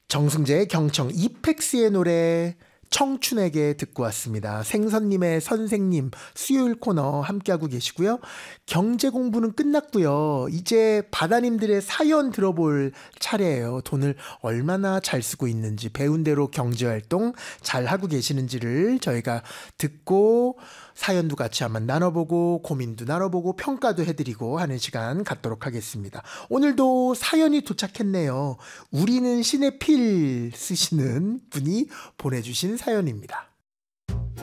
정승재의 경청 이펙스의 노래 청춘에게 듣고 왔습니다. 생선님의 선생님 수요일 코너 함께하고 계시고요. 경제 공부는 끝났고요. 이제 바다님들의 사연 들어볼 차례예요. 돈을 얼마나 잘 쓰고 있는지, 배운 대로 경제활동 잘 하고 계시는지를 저희가 듣고 사연도 같이 한번 나눠보고 고민도 나눠보고 평가도 해드리고 하는 시간 갖도록 하겠습니다. 오늘도 사연이 도착했네요. 우리는 시네필 쓰시는 분이 보내주신 사연입니다.